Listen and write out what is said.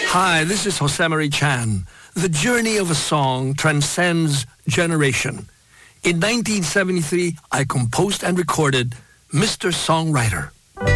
Hi, this is Josemarie Chan. The journey of a song transcends generation. In 1973, I composed and recorded Mr. Songwriter.